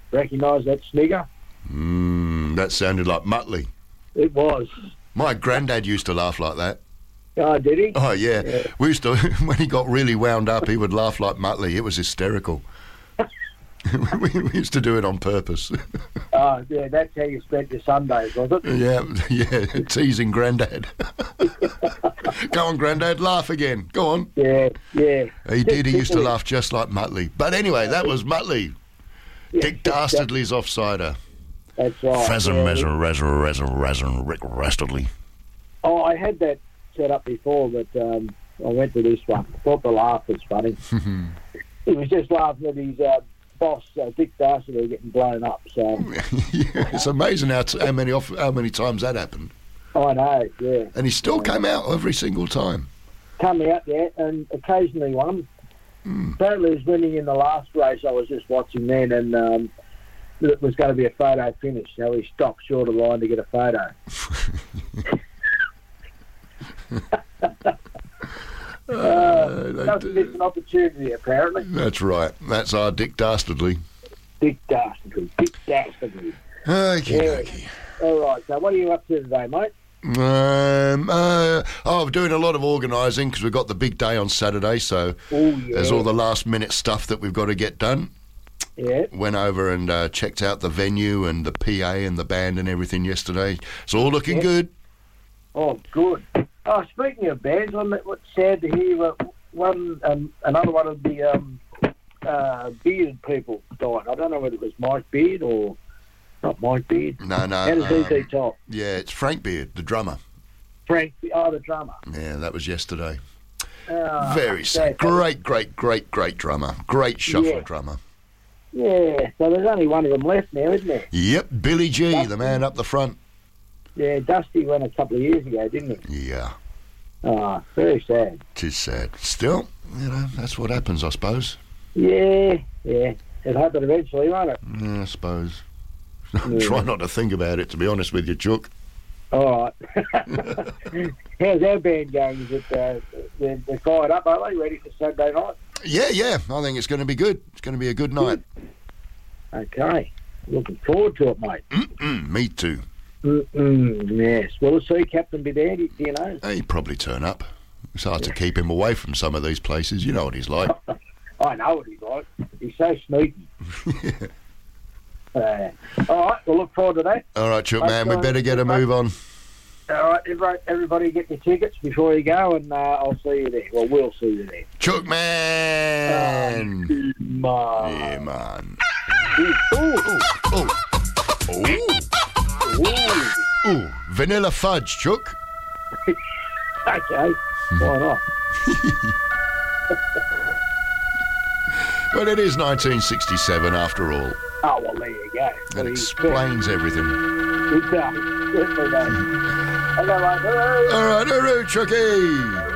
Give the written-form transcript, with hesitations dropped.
Recognise that snigger? That sounded like Muttley. It was. My granddad used to laugh like that. Oh, did he? Oh, yeah. We used to, when he got really wound up, he would laugh like Muttley. It was hysterical. we used to do it on purpose. Oh, yeah, that's how you spent your Sundays, was it? Yeah, teasing Grandad. Go on, Grandad, laugh again. Go on. Yeah. He did. He used to laugh just like Muttley. But anyway, that was Muttley. Yeah, Dick Dastardly's offsider. That's right. Rick Dastardly. Oh, I had that set up before, but I went to this one. I thought the laugh was funny. He was just laughing at his boss, Dick Dastardly, getting blown up. So It's amazing how many times that happened. I know, yeah. And he still came out every single time. Come out there and occasionally won. Apparently he was winning in the last race. I was just watching then, and it was going to be a photo finish, so he stopped short of the line to get a photo. Doesn't miss an opportunity, apparently. That's right. That's our Dick Dastardly. Dick Dastardly. Okay. All right, so what are you up to today, mate? I'm doing a lot of organising because we've got the big day on Saturday, so there's all the last minute stuff that we've got to get done. Yeah. Went over and checked out the venue and the PA and the band and everything yesterday. It's all looking good. Oh, good. Oh, speaking of bands, what's sad to hear another one of the Beard people died. I don't know whether it was Mike Beard or not Mike Beard. No. How does he top? Yeah, it's Frank Beard, the drummer. The drummer. Yeah, that was yesterday. Very sad. Great drummer. Great shuffle drummer. Yeah, so there's only one of them left now, isn't there? Yep, Billy G, Dusty, the man up the front. Yeah, Dusty went a couple of years ago, didn't he? Yeah. Oh, very sad. 'Tis sad. Still, that's what happens, I suppose. Yeah. It'll happen eventually, won't it? Yeah, I suppose. Try not to think about it, to be honest with you, Chook. All right. How's our band going? Is it they're fired up, are they? Ready for Saturday night? Yeah. I think it's going to be good. It's going to be a good night. Okay. Looking forward to it, mate. Me too. Yes. Will the sea captain be there? Do you know? He'd probably turn up. It's hard to keep him away from some of these places. You know what he's like. I know what he's like. He's so sneaky. All right. We'll look forward to that. All right, Chook, man. We better get a move on. All right, everybody get your tickets before you go, and I'll see you there. Well, we'll see you there. Chook, man! Yeah, man. Ooh, vanilla fudge, Chook. Okay, why not? Well, it is 1967 after all. Oh, well, there you go. That explains everything. Good stuff. All right, Chookie.